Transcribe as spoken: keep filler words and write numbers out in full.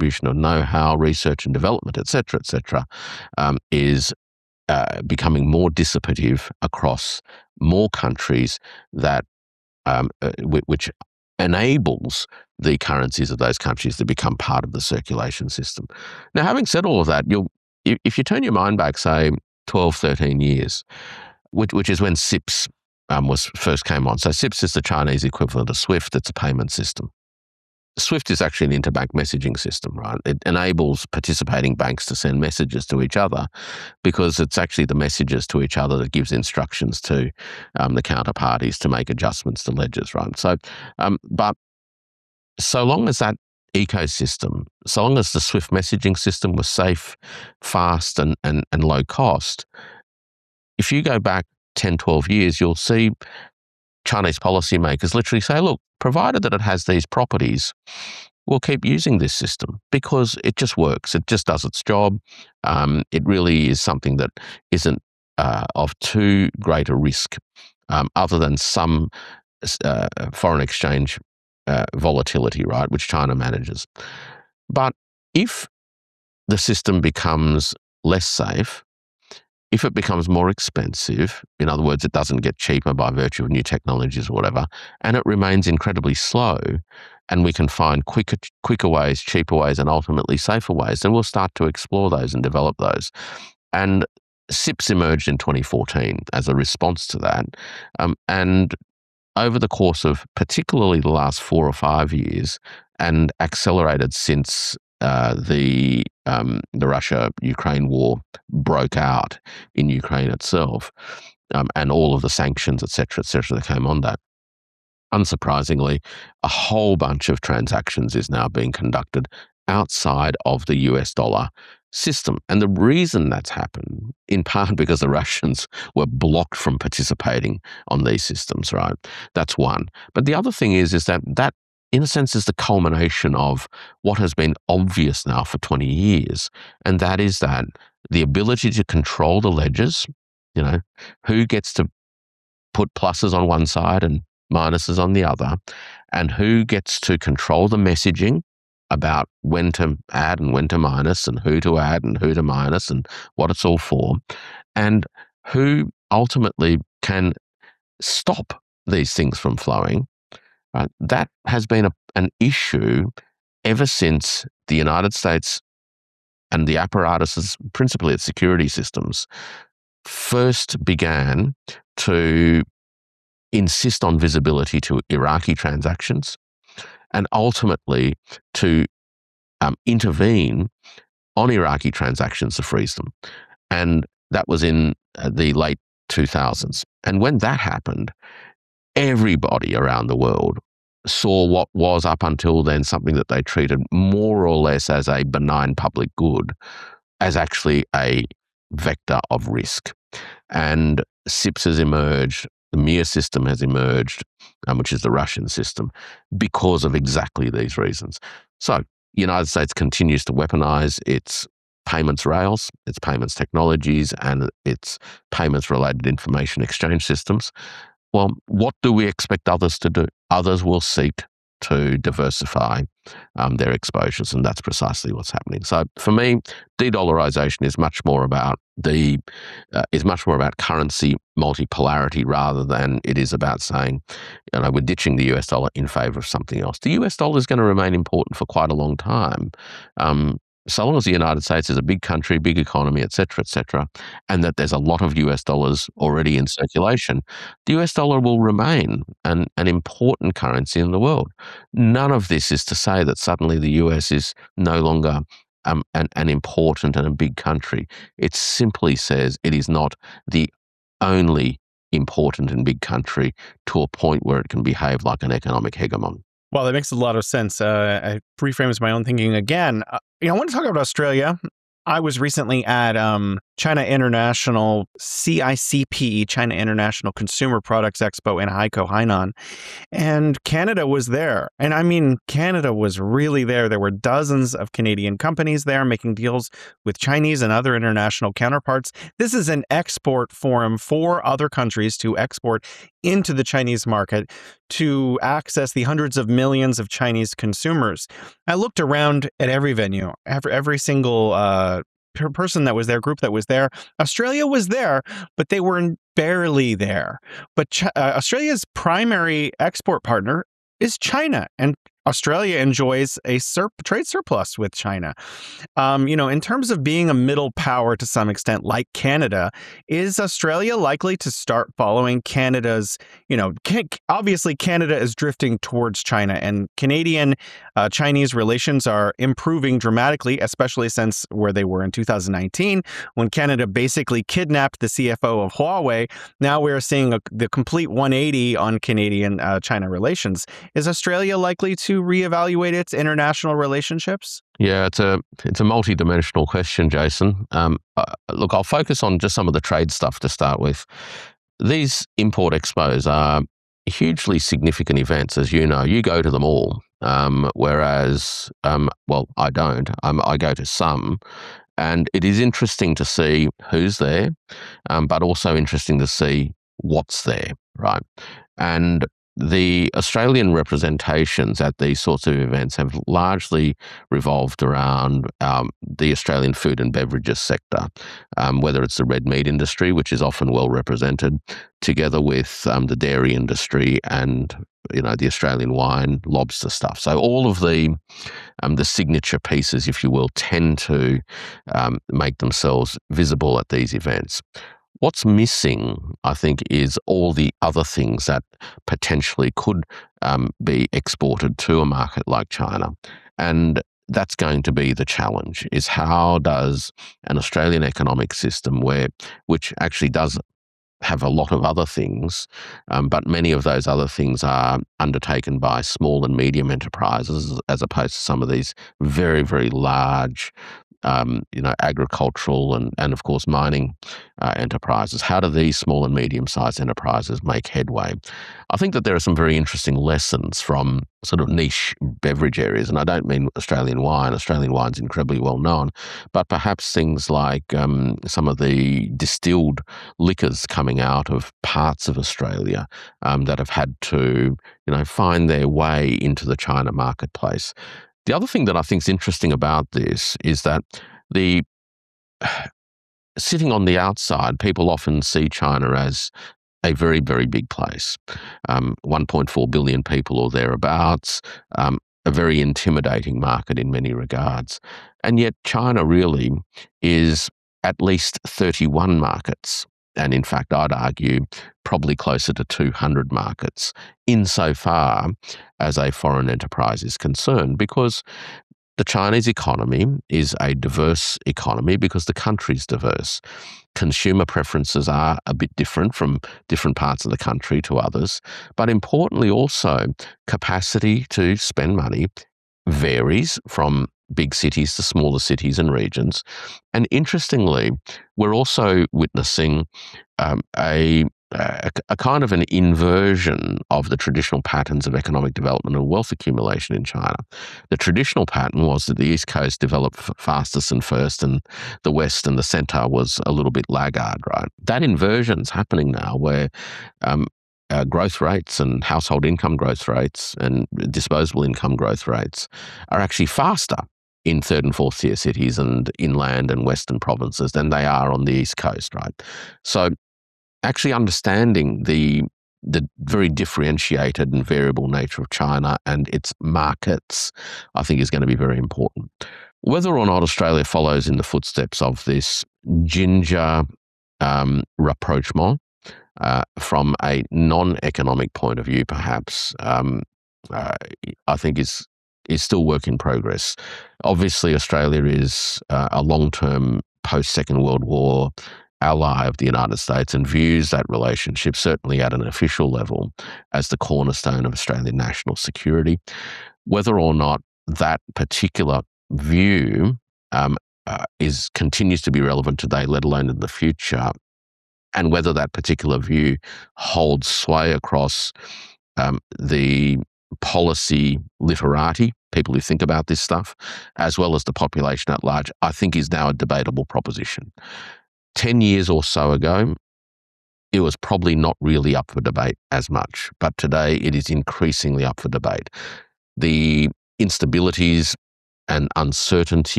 distribution of know-how, research and development, et cetera, et cetera, um, is uh, becoming more dissipative across more countries that um, uh, w- which enables the currencies of those countries to become part of the circulation system. Now, having said all of that, you'll if if you turn your mind back, say, twelve, thirteen years, which, which is when SIPS um, was first came on. So SIPS is the Chinese equivalent of SWIFT. It's a payment system. SWIFT is actually an interbank messaging system, right? It enables participating banks to send messages to each other because it's actually the messages to each other that gives instructions to um, the counterparties to make adjustments to ledgers, right? So, um, but so long as that ecosystem, so long as the SWIFT messaging system was safe, fast, and, and, and low cost, if you go back ten, twelve years, you'll see Chinese policymakers literally say, look, provided that it has these properties, we'll keep using this system because it just works. It just does its job. Um, it really is something that isn't uh, of too great a risk, um, other than some uh, foreign exchange uh, volatility, right, which China manages. But if the system becomes less safe, if it becomes more expensive, in other words, it doesn't get cheaper by virtue of new technologies or whatever, and it remains incredibly slow, and we can find quicker, quicker ways, cheaper ways, and ultimately safer ways, then we'll start to explore those and develop those. And SIPS emerged in twenty fourteen as a response to that. Um, and over the course of particularly the last four or five years, and accelerated since Uh, the um, the Russia-Ukraine war broke out in Ukraine itself, um, and all of the sanctions, et cetera, et cetera, that came on that. Unsurprisingly, a whole bunch of transactions is now being conducted outside of the U S dollar system. And the reason that's happened, in part because the Russians were blocked from participating on these systems, right? That's one. But the other thing is, is that that in a sense, is the culmination of what has been obvious now for twenty years. And that is that the ability to control the ledgers, you know, who gets to put pluses on one side and minuses on the other, and who gets to control the messaging about when to add and when to minus, and who to add and who to minus, and what it's all for, and who ultimately can stop these things from flowing. Uh, that has been a, an issue ever since the United States and the apparatuses, principally its security systems, first began to insist on visibility to Iraqi transactions, and ultimately to um, intervene on Iraqi transactions to freeze them. And that was in uh, the late two thousands. And when that happened, everybody around the world saw what was up until then something that they treated more or less as a benign public good as actually a vector of risk. And SIPS has emerged, the Mir system has emerged, um, which is the Russian system, because of exactly these reasons. So the United States continues to weaponize its payments rails, its payments technologies, and its payments-related information exchange systems. Well, what do we expect others to do? Others will seek to diversify um, their exposures, and that's precisely what's happening. So, for me, de-dollarization is much more about the uh, is much more about currency multipolarity rather than it is about saying, you know, we're ditching the U S dollar in favor of something else. The U S dollar is going to remain important for quite a long time. Um, So long as the United States is a big country, big economy, et cetera, et cetera, and that there's a lot of U S dollars already in circulation, the U S dollar will remain an, an important currency in the world. None of this is to say that suddenly the U S is no longer um, an, an important and a big country. It simply says it is not the only important and big country to a point where it can behave like an economic hegemon. Well, that makes a lot of sense. Uh, it reframes my own thinking again. Uh, you know, I want to talk about Australia. I was recently at um, China International C I C P, China International Consumer Products Expo in Haikou, Hainan. And Canada was there. And I mean, Canada was really there. There were dozens of Canadian companies there making deals with Chinese and other international counterparts. This is an export forum for other countries to export into the Chinese market to access the hundreds of millions of Chinese consumers. I looked around at every venue, every, every single uh, per person that was there, group that was there. Australia was there, but they were barely there. But Ch- uh, Australia's primary export partner is China, and Australia enjoys a sur- trade surplus with China. Um, you know, in terms of being a middle power to some extent, like Canada, is Australia likely to start following Canada's, you know, can, obviously Canada is drifting towards China, and Canadian uh, Chinese relations are improving dramatically, especially since where they were in two thousand nineteen, when Canada basically kidnapped the C F O of Huawei. Now we're seeing a, the complete one eighty on Canadian uh, China relations. Is Australia likely to reevaluate its international relationships? Yeah, it's a it's a multi-dimensional question, Jason. Um, uh, look, I'll focus on just some of the trade stuff to start with. These import expos are hugely significant events, as you know. You go to them all, um, whereas, um, well, I don't. Um, I go to some, and it is interesting to see who's there, um, but also interesting to see what's there, right? And the Australian representations at these sorts of events have largely revolved around um, the Australian food and beverages sector, um, whether it's the red meat industry, which is often well represented, together with um, the dairy industry and you know the Australian wine, lobster stuff. So all of the um, the signature pieces, if you will, tend to um, make themselves visible at these events. What's missing, I think, is all the other things that potentially could um, be exported to a market like China. And that's going to be the challenge, is how does an Australian economic system, where which actually does have a lot of other things, um, but many of those other things are undertaken by small and medium enterprises as opposed to some of these very, very large um, you know, agricultural and, and of course mining uh, enterprises. How do these small and medium-sized enterprises make headway? I think that there are some very interesting lessons from sort of niche beverage areas, and I don't mean Australian wine. Australian wine's incredibly well known, but perhaps things like um, some of the distilled liquors coming out of parts of Australia um, that have had to, you know, find their way into the China marketplace. The other thing that I think is interesting about this is that the sitting on the outside, people often see China as a very, very big place. Um, one point four billion people or thereabouts, um, a very intimidating market in many regards. And yet China really is at least thirty-one markets. And in fact, I'd argue probably closer to two hundred markets insofar as a foreign enterprise is concerned, because the Chinese economy is a diverse economy because the country's diverse. Consumer preferences are a bit different from different parts of the country to others, but importantly also, capacity to spend money varies from big cities to smaller cities and regions. And interestingly, we're also witnessing um, a, a, a kind of an inversion of the traditional patterns of economic development and wealth accumulation in China. The traditional pattern was that the East Coast developed f- fastest and first, and the West and the centre was a little bit laggard, right? That inversion's happening now, where um, Uh, growth rates and household income growth rates and disposable income growth rates are actually faster in third and fourth tier cities and inland and western provinces than they are on the East Coast, right? So actually understanding the the very differentiated and variable nature of China and its markets, I think, is going to be very important. Whether or not Australia follows in the footsteps of this ginger um, rapprochement, Uh, from a non-economic point of view, perhaps, um, uh, I think is is still work in progress. Obviously, Australia is uh, a long-term post-Second World War ally of the United States and views that relationship, certainly at an official level, as the cornerstone of Australian national security. Whether or not that particular view um, uh, is continues to be relevant today, let alone in the future, and whether that particular view holds sway across um, the policy literati, people who think about this stuff, as well as the population at large, I think is now a debatable proposition. Ten years or so ago, it was probably not really up for debate as much, but today it is increasingly up for debate. The instabilities and uncertainty